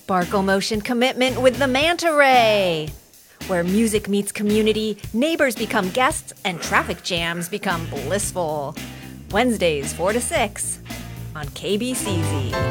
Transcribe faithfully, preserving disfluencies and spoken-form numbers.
sparkle motion commitment with the Manta Ray, where music meets community, neighbors become guests, and traffic jams become blissful. Wednesdays, four to six on K B C Z.